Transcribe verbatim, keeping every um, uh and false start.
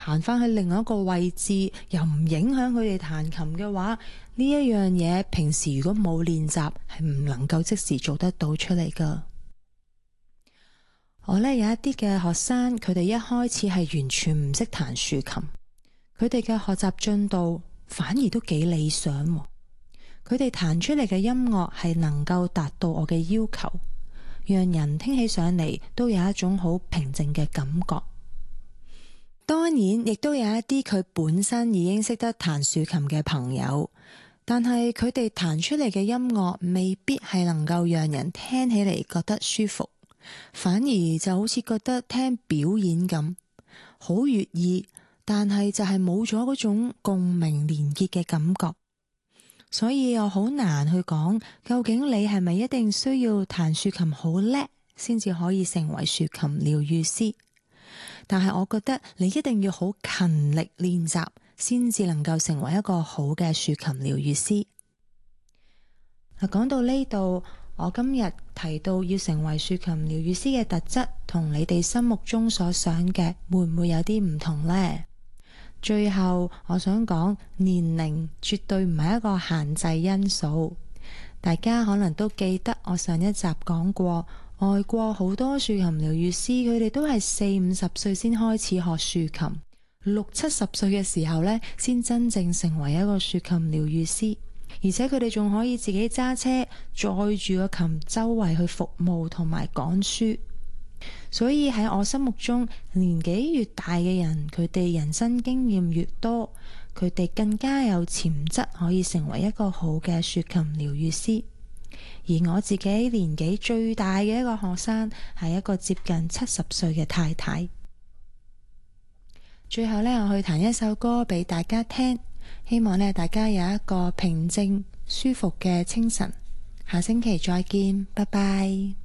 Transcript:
行翻去另外一個位置，又唔影響佢哋彈琴嘅話，呢一樣嘢平時如果冇練習，係唔能夠即時做得到出嚟噶。我呢有一啲嘅學生，佢哋一開始係完全唔識彈豎琴，佢哋嘅學習進度反而都幾理想喎。佢哋彈出嚟嘅音樂係能夠達到我嘅要求，讓人聽起上嚟都有一種好平靜嘅感覺。當然，亦都有一啲佢本身已經識得彈豎琴嘅朋友，但係佢哋彈出嚟嘅音樂未必係能夠讓人聽起嚟覺得舒服，反而就好似覺得聽表演咁，好悅耳，但係就係冇咗嗰種共鳴連結嘅感覺。所以我好難去講，究竟你係咪一定需要彈豎琴好叻先至可以成為豎琴療癒師？但係我覺得你一定要好勤力練習，先至能夠成為一個好嘅豎琴療癒師。嗱，講到呢度，我今日提到要成為豎琴療癒師嘅特質，同你哋心目中所想嘅會唔會有啲唔同呢？最後我想講，年齡絕對唔係一個限制因素。大家可能都記得我上一集講過，外國好多豎琴療癒師，佢哋都係四五十歲先開始學豎琴，六七十歲嘅時候呢，先真正成為一個豎琴療癒師，而且佢哋仲可以自己揸車載住個琴周圍去服務同埋講書。所以喺我心目中，年紀越大嘅人，佢哋人生經驗越多，佢哋更加有潛質可以成為一個好嘅豎琴療癒師。而我自己年紀最大嘅一個學生，係一個接近七十歲嘅太太。最後呢，我去彈一首歌俾大家聽，希望呢大家有一個平靜舒服嘅清晨。下星期再見，拜拜。